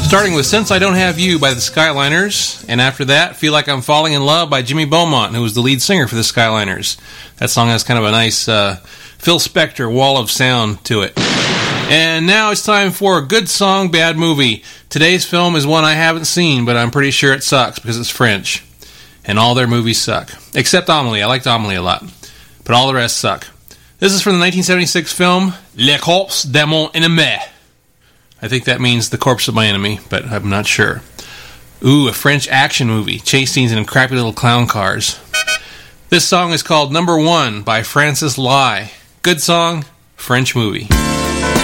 Starting with Since I Don't Have You by the Skyliners, and after that, Feel Like I'm Falling in Love by Jimmy Beaumont, who was the lead singer for the Skyliners. That song has kind of a nice Phil Spector wall of sound to it. And now it's time for a good song, bad movie. Today's film is one I haven't seen, but I'm pretty sure it sucks because it's French. And all their movies suck. Except Amélie. I liked Amélie a lot. But all the rest suck. This is from the 1976 film Le Corps de mon ennemi. I think that means The Corpse of My Enemy, but I'm not sure. Ooh, a French action movie. Chase scenes in crappy little clown cars. This song is called Number One by Francis Lai. Good song, French movie.